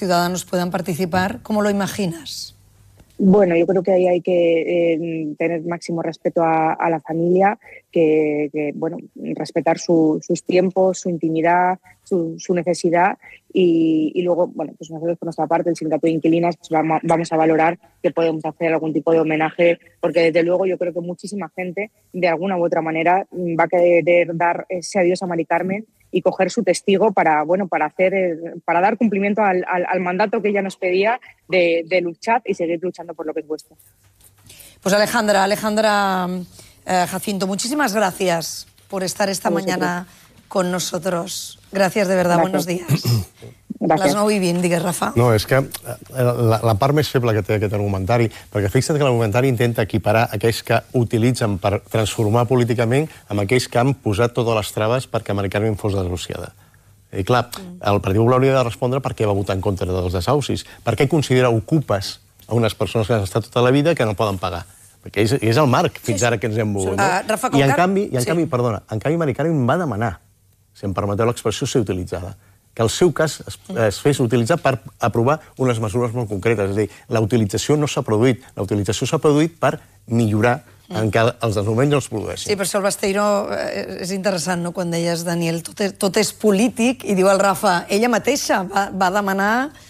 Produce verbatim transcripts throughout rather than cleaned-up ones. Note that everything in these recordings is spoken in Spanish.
ciudadanos puedan participar. ¿Cómo lo imaginas? Bueno, yo creo que ahí hay que eh, tener máximo respeto a, a la familia, que, que bueno, respetar su, sus tiempos, su intimidad, su, su necesidad y, y luego, bueno, pues nosotros por nuestra parte, el sindicato de inquilinas, pues vamos, vamos a valorar que podemos hacer algún tipo de homenaje, porque desde luego yo creo que muchísima gente, de alguna u otra manera, va a querer dar ese adiós a Mari Carmen y coger su testigo para, bueno, para, hacer, para dar cumplimiento al, al, al mandato que ella nos pedía de, de luchar y seguir luchando por lo que es vuestro. Pues Alejandra, Alejandra eh, Jacinto, muchísimas gracias por estar esta mañana con nosotros. Gràcies, de verdad, buenos días. Gràcies. Les nou i vint, digues, Rafa. No, és que la, la part més feble que té aquest argumentari, perquè fixa't que l'argumentari intenta equiparar aquells que utilitzen per transformar políticament amb aquells que han posat totes les traves perquè Mari Carmen fos desahuciada. I clar, el Partit Popular hauria de respondre per què va votar en contra dels desahucis, per què considera ocupes a unes persones que han estat tota la vida que no poden pagar. Perquè és, és el marc fins ara que ens hem volgut. No? Uh, Rafa, I en canvi, i en sí. canvi, perdona, en canvi Mari Carmen va demanar, si em permeteu l'expressió, ser utilitzada, que el seu cas es, es fes utilitzar per aprovar unes mesures molt concretes. És a dir, la utilització no s'ha produït, la utilització s'ha produït per millorar en què els desnonaments no es produeixin. Sí, per això el Besteiro eh, és interessant, no?, quan deies, Daniel, tot és, tot és polític, i diu el Rafa, ella mateixa va, va demanar...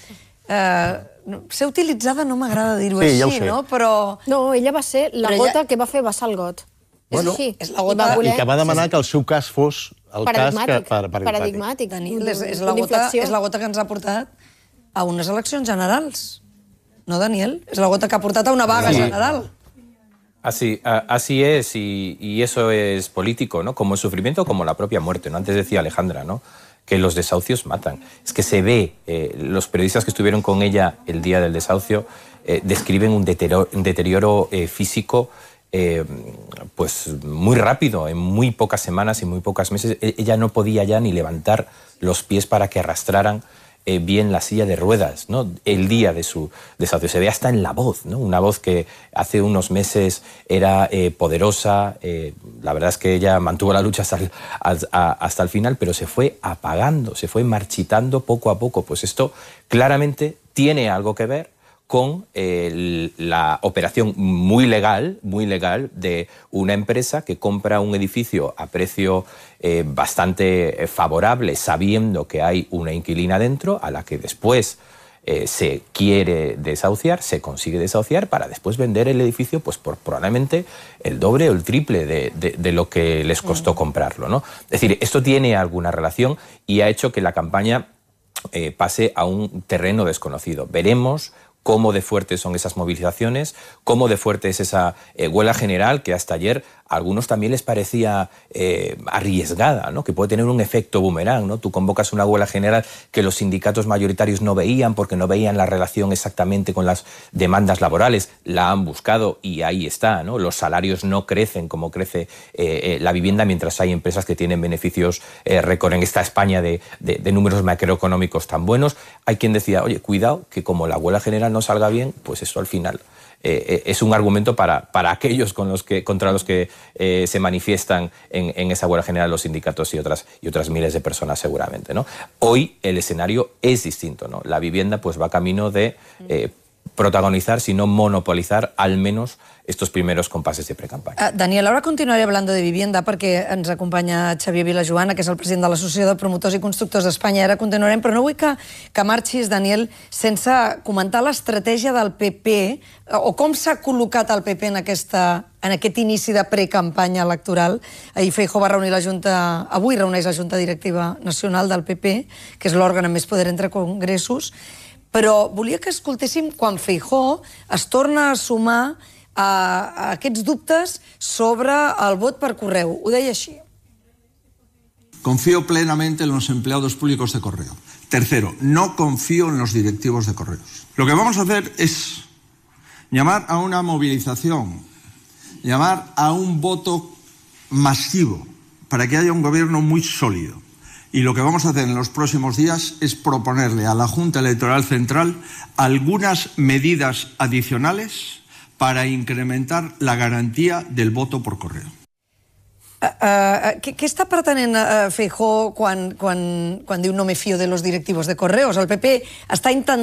Eh, ser utilitzada no m'agrada dir-ho Sí, així, ja ho sé. no? Però... No, ella va ser la Però gota ella- que va fer vessar el got. Bueno, és així. és la gota- I va voler... I que va demanar que el seu cas fos el cas que... Paradigmàtic. per- paradigmàtic. Paradigmàtic. Daniel, és, és, la gota, és la gota que ens ha portat a unes eleccions generals. No, Daniel? És la gota que ha portat a una vaga Sí. general. Así, a- así es, y, y eso es político, ¿no? Como el sufrimiento, como la propia muerte, ¿no? Antes decía Alejandra, ¿no?, que los desahucios matan. Es que se ve, eh, los periodistas que estuvieron con ella el día del desahucio eh, describen un deterioro, un deterioro eh, físico eh, pues muy rápido, en muy pocas semanas y muy pocos meses. E- Ella no podía ya ni levantar los pies para que arrastraran eh, bien la silla de ruedas, ¿no?, el día de su desahucio. Se ve hasta en la voz, ¿no? Una voz que hace unos meses era eh, poderosa. Eh, la verdad es que ella mantuvo la lucha hasta el, hasta, hasta el final, pero se fue apagando, se fue marchitando poco a poco. Pues esto claramente tiene algo que ver con eh, la operación muy legal, muy legal de una empresa que compra un edificio a precio eh, bastante favorable, sabiendo que hay una inquilina dentro, a la que después eh, se quiere desahuciar, se consigue desahuciar para después vender el edificio pues por probablemente el doble o el triple de, de, de lo que les costó comprarlo, ¿no? Es decir, esto tiene alguna relación y ha hecho que la campaña eh, pase a un terreno desconocido. Veremos cómo de fuertes son esas movilizaciones, cómo de fuerte es esa eh, huelga general que hasta ayer a algunos también les parecía eh, arriesgada, ¿no?, que puede tener un efecto boomerang, ¿no? Tú convocas una huelga general que los sindicatos mayoritarios no veían porque no veían la relación exactamente con las demandas laborales, la han buscado y ahí está, ¿no? Los salarios no crecen como crece eh, eh, la vivienda, mientras hay empresas que tienen beneficios eh, récord en esta España de, de, de números macroeconómicos tan buenos. Hay quien decía, oye, cuidado, que como la huelga general no salga bien, pues eso al final eh, es un argumento para, para aquellos con los que, contra los que eh, se manifiestan en, en esa huelga general los sindicatos y otras, y otras miles de personas seguramente, ¿no? Hoy el escenario es distinto, ¿no? La vivienda pues va camino de eh, protagonizar, si no monopolizar, al menos estos primeros compases de precampaña. Uh, Daniel, ahora continuaré hablando de vivienda perquè ens acompanya Xavier Vilajoana, que és el president de l'Associació de Promotors i Constructors d'Espanya. Ara continuarem, però no vull que, que marxis, Daniel, sense comentar l'estratègia del P P o com s'ha col·locat el P P en, aquesta, en aquest inici de precampanya electoral. Ahir Feijóo va reunir la Junta, avui reuneix la Junta Directiva Nacional del P P, que és l'òrgan amb més poder entre congressos, però volia que escoltéssim quan Feijóo es torna a sumar a, a aquests dubtes sobre el vot per correu. Ho deia així. Confío plenamente en los empleados públicos de correo. Tercero, no confío en los directivos de correos. Lo que vamos a hacer es llamar a una movilización, llamar a un voto masivo para que haya un gobierno muy sólido. Y lo que vamos a hacer en los próximos días es proponerle a la Junta Electoral Central algunas medidas adicionales para incrementar la garantía del voto por correo. Uh, uh, què, què està pretenent uh, Feijóo quan, quan, quan diu no me fío de los directivos de correos? El P P està intentant